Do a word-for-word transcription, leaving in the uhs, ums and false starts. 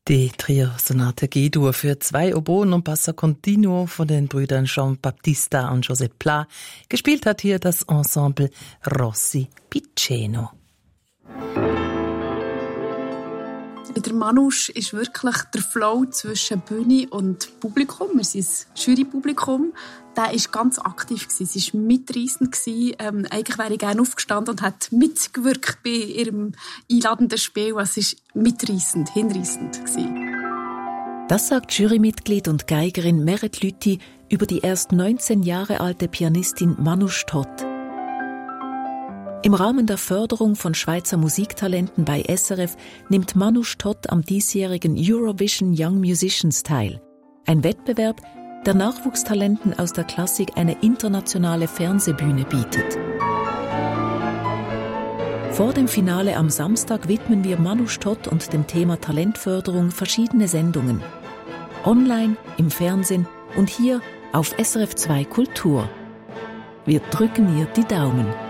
Die Trio-Sonate G-Dur für zwei Oboen und Basso Continuo von den Brüdern Jean Baptista und José Pla. Gespielt hat hier das Ensemble Rossi Piceno. Der Manouche ist wirklich der Flow zwischen Bühne und Publikum. Wir sind ein Jurypublikum. Der war ganz aktiv. Sie war mitreissend. Ähm, eigentlich wäre ich gerne aufgestanden und hat mitgewirkt bei ihrem einladenden Spiel. Es war mitreissend, hinreissend. Das sagt Jurymitglied und Geigerin Meret Lüthi über die erst neunzehn Jahre alte Pianistin Manouche Todt. Im Rahmen der Förderung von Schweizer Musiktalenten bei S R F nimmt Manouche Todt am diesjährigen Eurovision Young Musicians teil. Ein Wettbewerb, der Nachwuchstalenten aus der Klassik eine internationale Fernsehbühne bietet. Vor dem Finale am Samstag widmen wir Manouche Todt und dem Thema Talentförderung verschiedene Sendungen. Online, im Fernsehen und hier auf S R F zwei Kultur. Wir drücken ihr die Daumen.